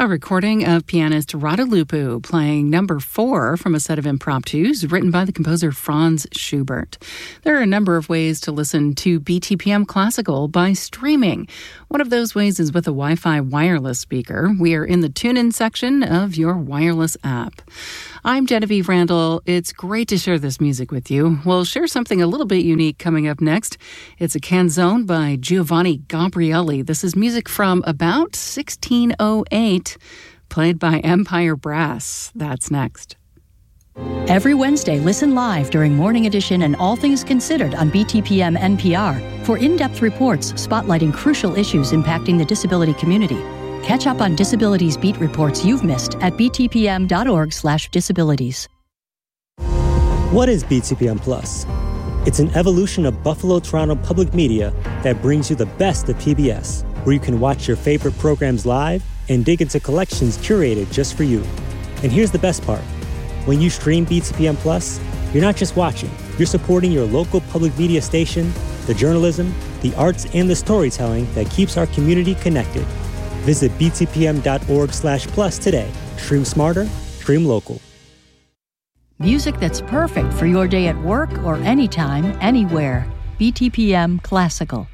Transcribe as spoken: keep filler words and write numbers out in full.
A recording of pianist Rada Lupu playing number four from a set of impromptus written by the composer Franz Schubert. There are a number of ways to listen to B T P M Classical by streaming. One of those ways is with a Wi-Fi wireless speaker. We are in the tune-in section of your wireless app. I'm Genevieve Randall. It's great to share this music with you. We'll share something a little bit unique coming up next. It's a canzone by Giovanni Gabrieli. This is music from about sixteen oh eight, played by Empire Brass. That's next. Every Wednesday, listen live during Morning Edition and All Things Considered on B T P M N P R for in-depth reports spotlighting crucial issues impacting the disability community. Catch up on disabilities beat reports you've missed at btpm.org slash disabilities. What is B T P M Plus? It's an evolution of Buffalo Toronto Public Media that brings you the best of P B S, where you can watch your favorite programs live and dig into collections curated just for you. And here's the best part. When you stream B T P M Plus, you're not just watching, you're supporting your local public media station, the journalism, the arts, and the storytelling that keeps our community connected. Visit btpm.org slash plus today. Stream smarter, stream local. Music that's perfect for your day at work or anytime, anywhere. B T P M Classical.